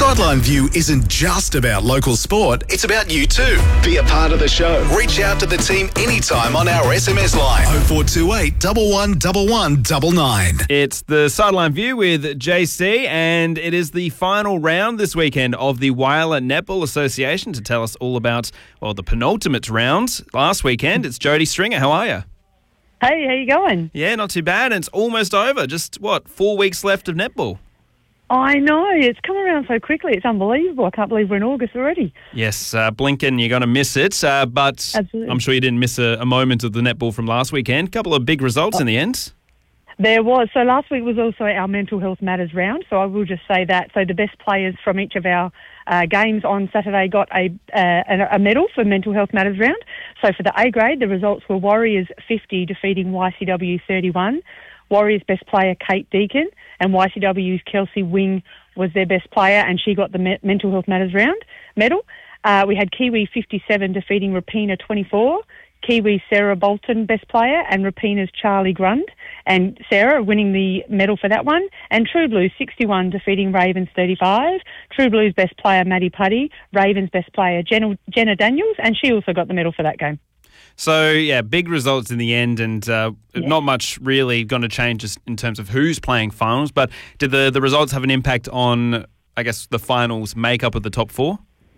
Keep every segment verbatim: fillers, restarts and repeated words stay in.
Sideline View isn't just about local sport, it's about you too. Be a part of the show. Reach out to the team anytime on our S M S line oh four two eight, one one one one nine nine. It's the Sideline View with J C, and it is the final round this weekend of the Whyalla Netball Association. To tell us all about, well, the penultimate round last weekend, it's Jodie Stringer. How are you? Hey, how you going? Yeah, not too bad. And it's almost over. Just, what, four weeks left of netball? I know. It's come around so quickly. It's unbelievable. I can't believe we're in August already. Yes, uh, blinking, you're going to miss it. Uh, but Absolutely. I'm sure you didn't miss a, a moment of the netball from last weekend. A couple of big results oh. in the end. There was. So last week was also our Mental Health Matters round. So I will just say that. So the best players from each of our uh, games on Saturday got a, uh, a medal for Mental Health Matters round. So for the A grade, the results were Warriors fifty defeating Y C W thirty-one. Warriors best player Kate Deacon, and Y C W's Kelsey Wing was their best player, and she got the Me- Mental Health Matters round medal. Uh, we had Kiwi fifty-seven defeating Rapina twenty-four. Kiwi Sarah Bolton best player, and Rapina's Charlie Grund, and Sarah winning the medal for that one. And True Blues sixty-one defeating Ravens thirty-five. True Blues best player Maddie Putty, Ravens best player Jenna, Jenna Daniels, and she also got the medal for that game. So, yeah, big results in the end, and uh, yeah. not much really going to change just in terms of who's playing finals. But did the, the results have an impact on, I guess, the finals makeup of the top four?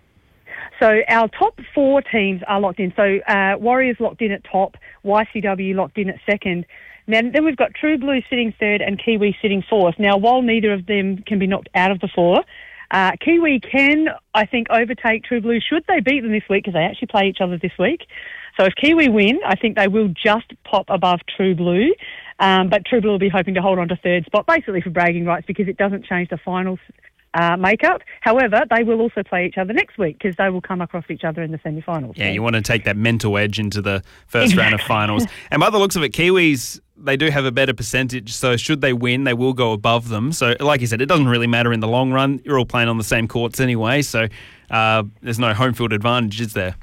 So our top four teams are locked in. So uh, Warriors locked in at top, Y C W locked in at second. Now, then we've got True Blues sitting third and Kiwi sitting fourth. Now, while neither of them can be knocked out of the four, uh, Kiwi can, I think, overtake True Blues should they beat them this week, because they actually play each other this week. So if Kiwi win, I think they will just pop above True Blue. Um, but True Blue will be hoping to hold on to third spot, basically for bragging rights, because it doesn't change the finals uh, makeup. However, they will also play each other next week, because they will come across each other in the semi-finals. Yeah, you want to take that mental edge into the first round of finals. And by the looks of it, Kiwis, they do have a better percentage, so should they win, they will go above them. So like you said, it doesn't really matter in the long run. You're all playing on the same courts anyway, so uh, there's no home field advantage, is there?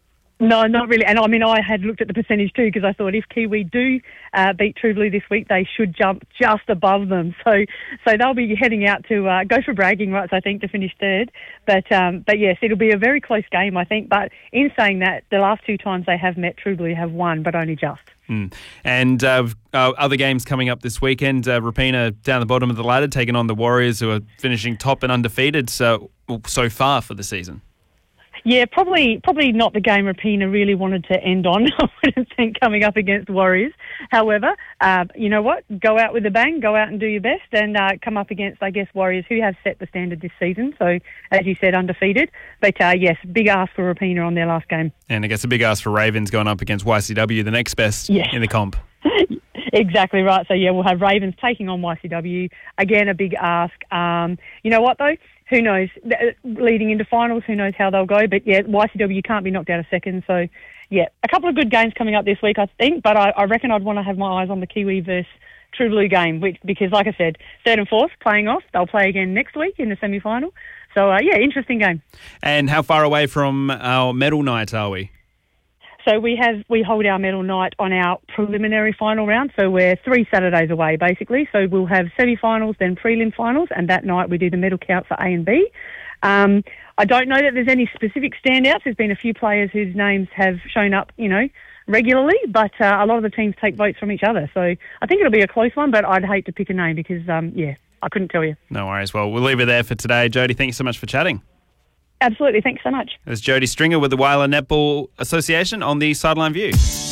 No, not really. And I mean, I had looked at the percentage too, because I thought if Kiwi do uh, beat True Blue this week, they should jump just above them. So so they'll be heading out to uh, go for bragging rights, I think, to finish third. But um, but yes, it'll be a very close game, I think. But in saying that, the last two times they have met, True Blue have won, but only just. Mm. And uh, uh, other games coming up this weekend, uh, Rapina down the bottom of the ladder, taking on the Warriors, who are finishing top and undefeated so, so far for the season. Yeah, probably probably not the game Rapina really wanted to end on, I wouldn't think, coming up against Warriors. However, uh, you know what? Go out with a bang, go out and do your best, and uh, come up against, I guess, Warriors, who have set the standard this season. So, as you said, undefeated. But, uh, yes, big ask for Rapina on their last game. And I guess a big ask for Ravens going up against Y C W, the next best yeah. in the comp. Exactly right. So, yeah, we'll have Ravens taking on Y C W. Again, a big ask. Um, you know what, though? Who knows? Leading into finals, who knows how they'll go. But, yeah, Y C W can't be knocked out a second. So, yeah, a couple of good games coming up this week, I think. But I, I reckon I'd want to have my eyes on the Kiwi versus True Blue game, which, because, like I said, third and fourth playing off. They'll play again next week in the semi-final. So, uh, yeah, interesting game. And how far away from our medal night are we? So we have we hold our medal night on our preliminary final round. So we're three Saturdays away, basically. So we'll have semi-finals, then prelim finals, and that night we do the medal count for A and B. Um, I don't know that there's any specific standouts. There's been a few players whose names have shown up, you know, regularly, but uh, a lot of the teams take votes from each other. So I think it'll be a close one, but I'd hate to pick a name because, um, yeah, I couldn't tell you. No worries. Well, we'll leave it there for today. Jodie, thank you so much for chatting. Absolutely. Thanks so much. There's Jodie Stringer with the Whyalla Netball Association on the Sideline View.